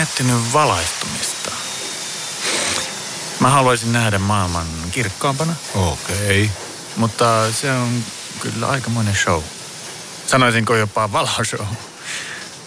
miettinyt valaistumista. Mä haluaisin nähdä maailman kirkkaampana. Okei. Mutta se on kyllä aikamoinen show. Sanoisinko jopa valoshow.